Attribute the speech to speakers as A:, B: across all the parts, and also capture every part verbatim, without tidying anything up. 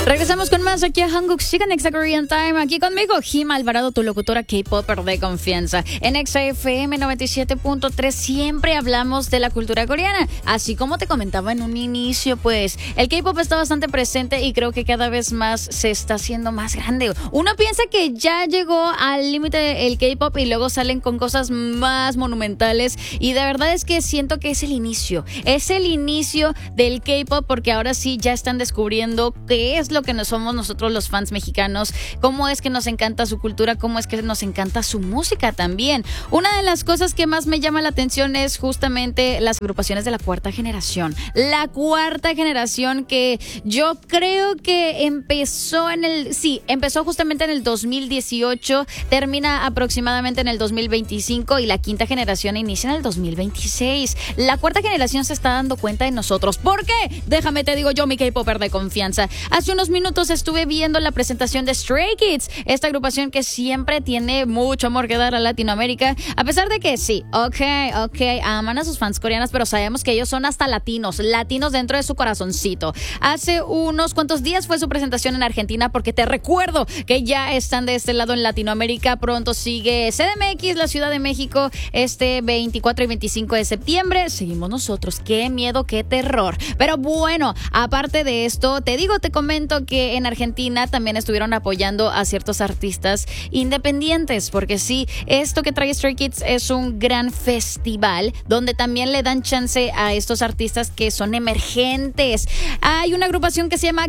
A: Regresamos con más aquí a Hanguk Chicken Exa Korean Time. Aquí conmigo, Jim Alvarado, tu locutora K-Popper de confianza. En Exa F M noventa y siete punto tres siempre hablamos de la cultura coreana. Así como te comentaba en un inicio, pues el K-Pop está bastante presente y creo que cada vez más se está haciendo más grande. Uno piensa que ya llegó al límite el K-Pop y luego salen con cosas más monumentales. Y de verdad es que siento que es el inicio. Es el inicio del K-Pop porque ahora sí ya están descubriendo qué es lo que no somos nosotros los fans mexicanos, cómo es que nos encanta su cultura, cómo es que nos encanta su música también. Una de las cosas que más me llama la atención es justamente las agrupaciones de la cuarta generación. La cuarta generación que yo creo que empezó en el, sí, empezó justamente en el dos mil dieciocho, termina aproximadamente en el dos mil veinticinco y la quinta generación inicia en el dos mil veintiséis. La cuarta generación se está dando cuenta de nosotros. ¿Por qué? Déjame te digo yo, mi K-Popper de confianza. Hace unos minutos estuve viendo la presentación de Stray Kids, esta agrupación que siempre tiene mucho amor que dar a Latinoamérica, a pesar de que sí, ok, ok, aman a sus fans coreanas, pero sabemos que ellos son hasta latinos, latinos dentro de su corazoncito. Hace unos cuantos días fue su presentación en Argentina, porque te recuerdo que ya están de este lado en Latinoamérica. Pronto sigue C D M X, la Ciudad de México, este veinticuatro y veinticinco de septiembre. Seguimos nosotros, qué miedo, qué terror. Pero bueno, aparte de esto, te digo, te comento que en Argentina también estuvieron apoyando a ciertos artistas independientes, porque sí, esto que trae Stray Kids es un gran festival donde también le dan chance a estos artistas que son emergentes. Hay una agrupación que se llama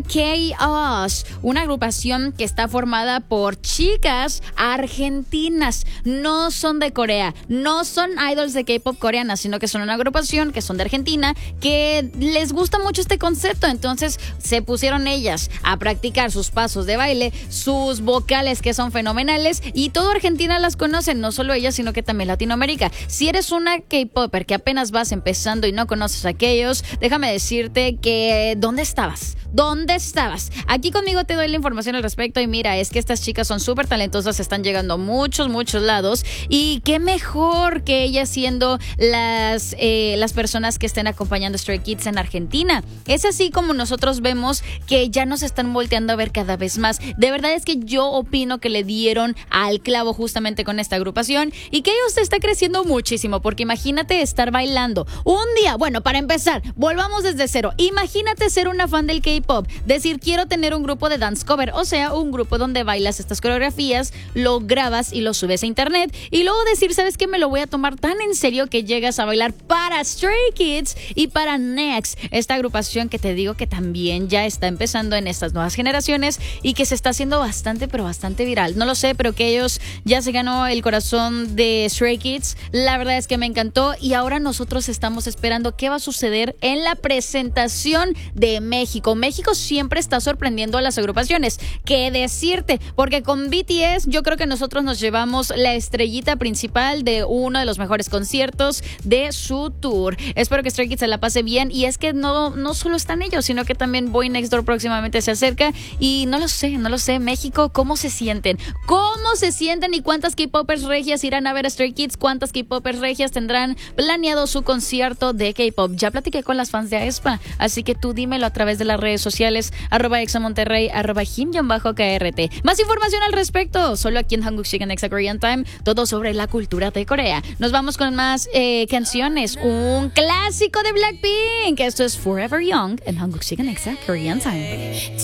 A: K-Us, una agrupación que está formada por chicas argentinas, no son de Corea, no son idols de K-pop coreanas, sino que son una agrupación que son de Argentina, que les gusta mucho este concepto. Entonces se pusieron ellas a practicar sus pasos de baile, sus vocales que son fenomenales, y toda Argentina las conoce, no solo ellas, sino que también Latinoamérica. Si eres una K-Popper que apenas vas empezando y no conoces a aquellos, déjame decirte que ¿dónde estabas? ¿Dónde estabas? Aquí conmigo te doy la información al respecto y mira, es que estas chicas son súper talentosas, están llegando a muchos, muchos lados, y qué mejor que ellas siendo las, eh, las personas que estén acompañando a Stray Kids en Argentina. Es así como nosotros vemos que ya nos están volteando a ver cada vez más. De verdad es que yo opino que le dieron al clavo justamente con esta agrupación y que ellos está creciendo muchísimo, porque imagínate estar bailando un día, bueno, para empezar, volvamos desde cero. Imagínate ser una fan del K-pop, decir quiero tener un grupo de dance cover, o sea, un grupo donde bailas estas coreografías, lo grabas y lo subes a internet, y luego decir, ¿sabes qué? Me lo voy a tomar tan en serio que llegas a bailar para Stray Kids y para Next, esta agrupación que te digo que también ya está empezando en estas nuevas generaciones y que se está haciendo bastante, pero bastante viral. No lo sé, pero que ellos ya se ganó el corazón de Stray Kids. La verdad es que me encantó y ahora nosotros estamos esperando qué va a suceder en la presentación de México. México siempre está sorprendiendo a las agrupaciones. ¿Qué decirte? Porque con B T S yo creo que nosotros nos llevamos la estrellita principal de uno de los mejores conciertos de su tour. Espero que Stray Kids se la pase bien, y es que no, no solo están ellos, sino que también Boy Next Door próximamente se acerca y no lo sé, no lo sé. México, ¿cómo se sienten? ¿Cómo se sienten y cuántas K-Popers regias irán a ver a Stray Kids? ¿Cuántas K-Popers regias tendrán planeado su concierto de K-Pop? Ya platiqué con las fans de aespa, así que tú dímelo a través de las redes sociales, arroba examonterrey, arroba him-krt. Más información al respecto, solo aquí en Hanguk Chicken Exa Korean Time, todo sobre la cultura de Corea. Nos vamos con más eh, canciones, un clásico de Blackpink. Esto es Forever Young en Hanguk Chicken Exa Korean Time.